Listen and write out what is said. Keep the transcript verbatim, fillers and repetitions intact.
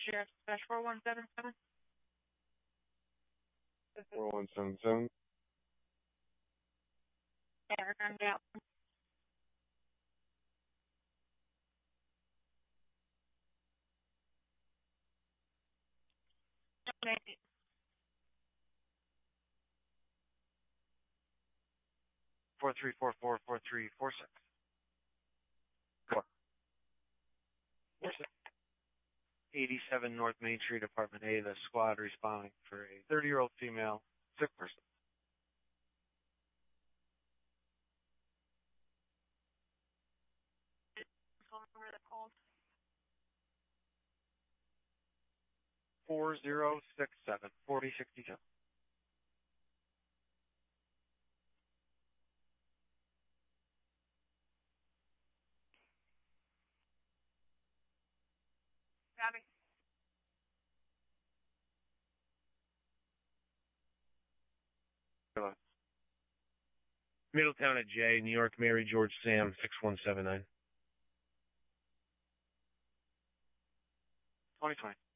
Sheriff Dash four one seven seven. four one seven seven. Paragon Gap. Four three four four four three four six. Four. Four six. Eighty-seven North Main Street, Apartment A. The squad responding for a thirty-year-old female sick person. Four zero six seven forty sixty two. Copy. Hello. Middletown at J, New York, Mary George Sam, six one seven nine. Twenty twenty.